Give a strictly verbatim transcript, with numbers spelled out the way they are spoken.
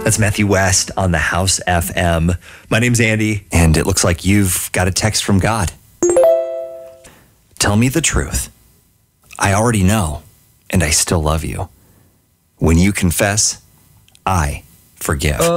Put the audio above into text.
That's Matthew West on the House F M. My name's Andy, and it looks like you've got a text from God. Tell me the truth. I already know, and I still love you. When you confess, I forgive.